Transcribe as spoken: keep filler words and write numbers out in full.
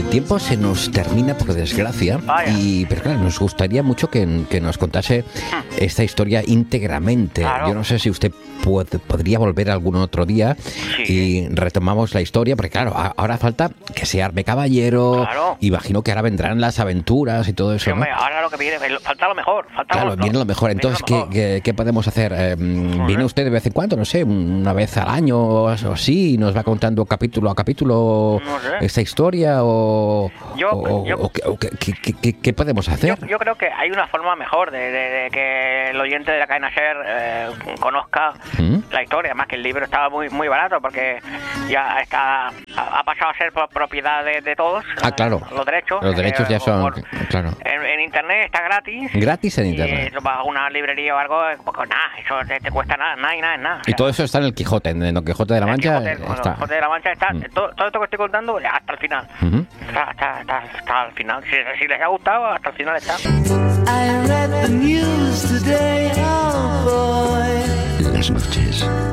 tiempo se nos termina, por desgracia, y pero claro, nos gustaría mucho que, que nos contase esta historia íntegramente. Claro. Yo no sé si usted puede, podría volver algún otro día Sí. y retomamos la historia, porque claro, a- ahora falta que se arme caballero. Claro. Imagino que ahora vendrán las aventuras y todo eso, Sí, ¿no? hombre, ahora lo que viene, falta lo mejor. Falta Claro, viene lo mejor. viene Entonces, lo ¿qué, mejor. qué, qué podemos hacer? Eh, ¿Viene usted de vez en cuando? No sé, una vez al año o así, y nos va contando capítulo a capítulo No sé. esta historia, o, Yo- o- yo- o qué, o qué- qué- qué- qué- qué podemos hacer? Yo, yo creo que hay una forma mejor de, de- de que el oyente de la cadena SER eh, conozca ¿Mm? la historia, más que el libro estaba muy muy barato porque ya está ha, ha pasado a ser pro- propiedad de, de todos. Ah, claro. Los derechos. Los derechos eh, ya son, por- claro. En, en internet está gratis. Gratis en Y internet. eso para una librería o algo, pues nada, eso te, te cuesta nada, nada y nada, nada. Y todo eso está en el Quijote, en Don Quijote de la El Mancha. Quijote, bueno, está. Quijote de la Mancha está, Mm. todo, todo esto que estoy contando hasta el final. Ujú. Está, está, está, está al final. Si, si les ha gustado, hasta el final está. I read the news today, oh boy. Las noches